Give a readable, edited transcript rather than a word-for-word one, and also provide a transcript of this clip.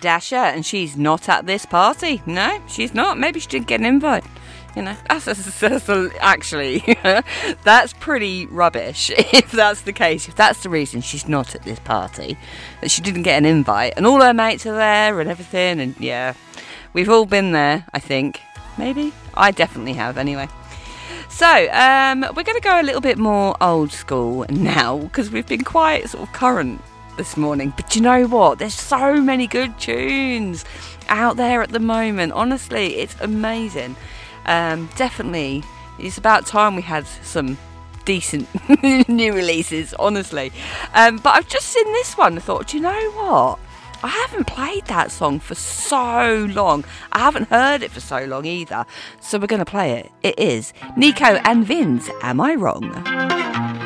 Dasher, and she's not at this party. No, she's not. Maybe she didn't get an invite. Actually, that's pretty rubbish. If that's the case, if that's the reason she's not at this party, that she didn't get an invite, and all her mates are there and everything, and yeah, we've all been there, I think. Maybe? I definitely have, anyway. So, we're going to go a little bit more old school now, because we've been quite sort of current this morning. But you know what? There's so many good tunes out there at the moment. Honestly, it's amazing. Definitely, it's about time we had some decent new releases, honestly. But I've just seen this one and thought, do you know what? I haven't played that song for so long. I haven't heard it for so long either. So we're going to play it. It is Nico and Vinz, Am I Wrong?